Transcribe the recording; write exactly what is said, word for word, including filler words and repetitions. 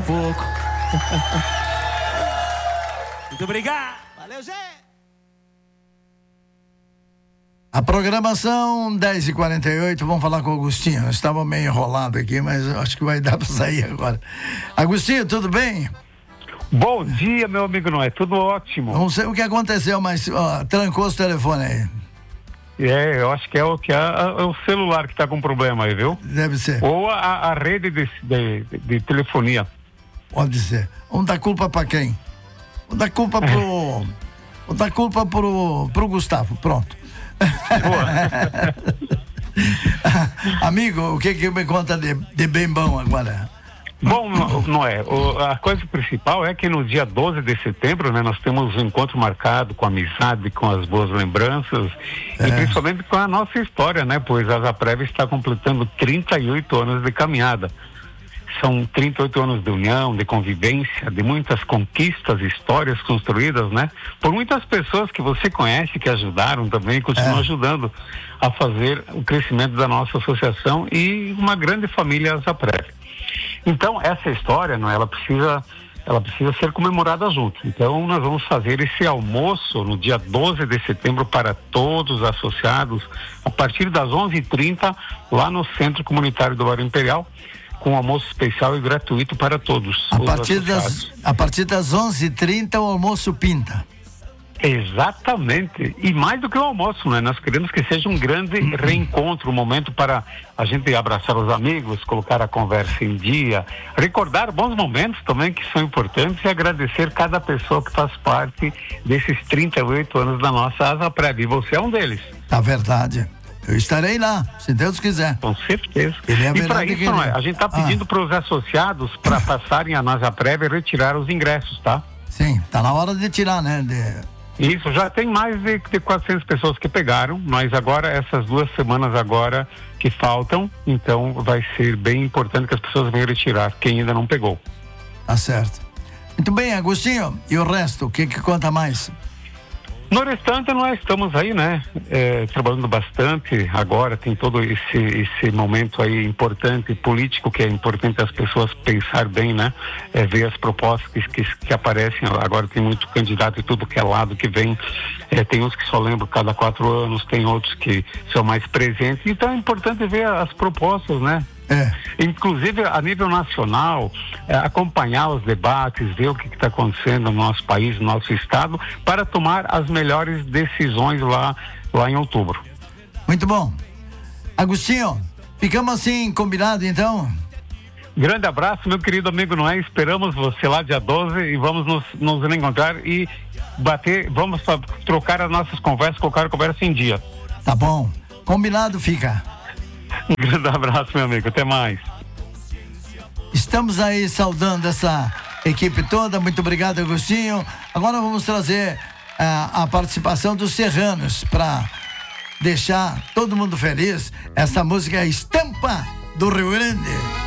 pouco. Muito obrigado. Valeu, Zé. A programação dez e quarenta e oito, vamos falar com o Agostinho. Nós estávamos meio enrolado aqui, mas acho que vai dar para sair agora. Agostinho, tudo bem? Bom dia, meu amigo Noé, tudo ótimo. Não sei o que aconteceu, mas ó, trancou os telefones aí. É, eu acho que é o, que é, é o celular que está com problema aí, viu? Deve ser. Ou a, a rede de, de, de telefonia. Pode ser. Vamos dar culpa para quem? Vamos dar culpa pro... Vou dar culpa pro, pro Gustavo, pronto. Amigo, o que que me conta de, de bem bom agora? Bom, não é. O, a coisa principal é que no dia doze de setembro, né, nós temos um encontro marcado com a amizade, com as boas lembranças é. e principalmente com a nossa história, né? Pois a Zaprev está completando trinta e oito anos de caminhada. São trinta e oito anos de união, de convivência, de muitas conquistas, histórias construídas, né? Por muitas pessoas que você conhece, que ajudaram também, continuam é. ajudando a fazer o crescimento da nossa associação e uma grande família Zaprev. Então, essa história, não, ela precisa, ela precisa ser comemorada junto. Então, nós vamos fazer esse almoço no dia doze de setembro para todos os associados, a partir das onze e trinta, lá no Centro Comunitário do Lar Imperial, com um almoço especial e gratuito para todos. A partir das, a partir das onze e trinta, o almoço pinta. Exatamente, e mais do que o almoço, né? Nós queremos que seja um grande uhum. reencontro, um momento para a gente abraçar os amigos, colocar a conversa em dia, recordar bons momentos também que são importantes e agradecer cada pessoa que faz parte desses trinta e oito anos da nossa Zaprev, e você é um deles. A verdade. Eu estarei lá, se Deus quiser. Com certeza. Ele é e para isso, não é, ele... a gente está pedindo ah. para os associados para passarem a Zaprev e retirar os ingressos, tá? Sim, tá na hora de tirar, né? De... Isso, já tem mais de, de quatrocentas pessoas que pegaram, mas agora, essas duas semanas agora que faltam, então vai ser bem importante que as pessoas venham retirar, quem ainda não pegou. Tá certo. Muito bem, Agostinho, e o resto, o que que conta mais? No restante, nós estamos aí, né, é, trabalhando bastante. Agora tem todo esse, esse momento aí importante, político, que é importante as pessoas pensar bem, né, é, ver as propostas que, que, que aparecem. Agora tem muito candidato e tudo que é lado que vem, é, tem uns que só lembram cada quatro anos, tem outros que são mais presentes, então é importante ver as propostas, né. É. Inclusive a nível nacional, é, acompanhar os debates, ver o que está acontecendo no nosso país, no nosso estado, para tomar as melhores decisões lá, lá em outubro. Muito bom. Agostinho, ficamos assim combinado então? Grande abraço, meu querido amigo Noé, esperamos você lá dia doze e vamos nos, nos encontrar e bater, vamos trocar as nossas conversas, colocar a conversa em dia. Tá bom, combinado fica. Um grande abraço, meu amigo. Até mais. Estamos aí saudando essa equipe toda. Muito obrigado, Agostinho. Agora vamos trazer uh, a participação dos serranos para deixar todo mundo feliz. Essa música é a Estampa do Rio Grande.